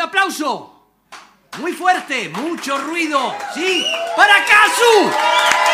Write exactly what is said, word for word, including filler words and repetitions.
aplauso. Muy fuerte, mucho ruido. ¿Sí? ¡Para Casu!